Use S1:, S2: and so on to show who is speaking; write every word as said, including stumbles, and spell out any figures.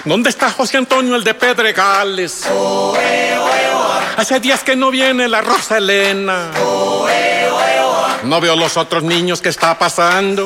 S1: ¿Dónde está José Antonio, el de Pedregales?
S2: Oe, oe, oa.
S1: Hace días que no viene la Rosa Elena.
S2: Oe, oe, oa.
S1: No veo los otros niños, ¿qué está pasando?